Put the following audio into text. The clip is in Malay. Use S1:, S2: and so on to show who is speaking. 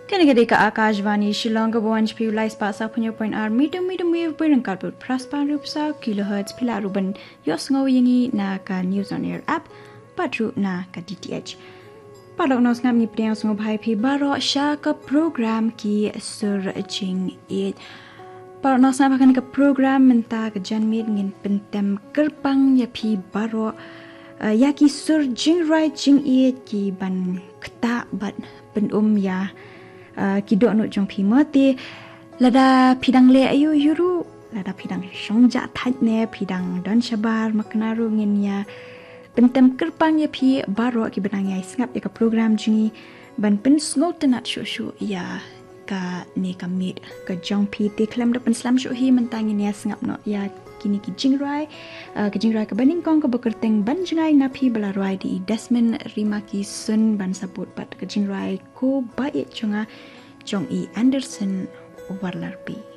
S1: Kini ka Akashvani Shillong ka buwan piu lai spa sa punyo point r medium wave bereng kalput praspa rup sa kilohertz pila ruben yos ngaw yingi na ka news on air app patru na ka DTH. Palok nos ngam ni priang sungo bhai phi baro sha ka program ki sur jing it. Palok nos ngam kan ka program menta ka janmit ngin pentem kerpang ya phi baro ya ki sur jing right jing it ki ban kta bat ben ya kidok nuk jong pi mati lada pidang le ayu yuru lada pidang songja thaj ne pidang don shabar maknaru ngin ya pentem kerpang ya pi baro ki benang ya sngap ya ka program jingi ban pen snot tenat shu ya ka ne ka mit ka jong pi te klam da pen slam shu hi mentangin ya sngap no ya kini ki jingrai ka baning kong ka bekerteng ban jingai napi balarai di Desmond Rimaki Sun ban support bat ka jingrai ko baik chunga Jong E Anderson Warlarpi.